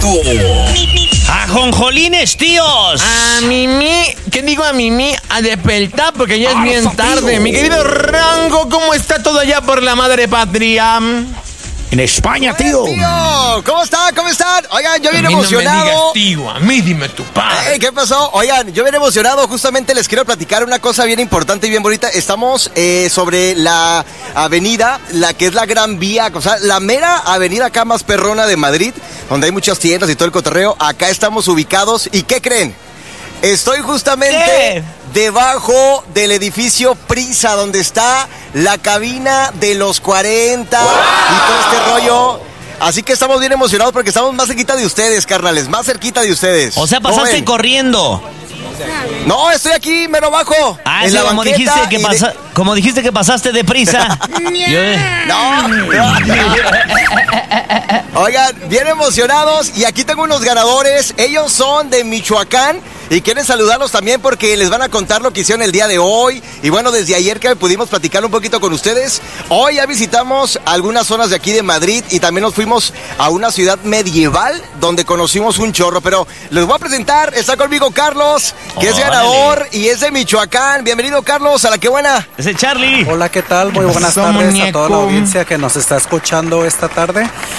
¡Ajonjolines, tíos! A Mimi, ¿qué digo a Mimi? A despertar porque ya es bien tarde. Mi querido Rango, ¿cómo está todo allá por la madre patria? En España, tío. ¿Cómo están? ¿Cómo están? Oigan, yo bien emocionado. No me digas, tío, a mí dime tu padre. ¿Qué pasó? Oigan, yo bien emocionado. Justamente les quiero platicar una cosa bien importante y bien bonita. Estamos sobre la avenida, la que es la Gran Vía, o sea, la mera avenida acá más perrona de Madrid, donde hay muchas tiendas y todo el cotorreo. Acá estamos ubicados. ¿Y qué creen? Estoy justamente debajo del edificio Prisa, donde está la cabina de los 40 y todo este rollo. Así que estamos bien emocionados porque estamos más cerquita de ustedes, carnales, más cerquita de ustedes. O sea, pasaste corriendo. No, estoy aquí, mero bajo. En la como dijiste que pasaste deprisa. No. Oigan, bien emocionados y aquí tengo unos ganadores. Ellos son de Michoacán y quieren saludarlos también porque les van a contar lo que hicieron el día de hoy. Y bueno, desde ayer que pudimos platicar un poquito con ustedes, hoy ya visitamos algunas zonas de aquí de Madrid y también nos fuimos a una ciudad medieval donde conocimos un chorro. Pero les voy a presentar, está conmigo Carlos, que es ganador y es de Michoacán. Bienvenido, Carlos, a La Que Buena. Ese Charlie. Hola, ¿qué tal? Muy buenas tardes a toda la audiencia que nos está escuchando esta tarde.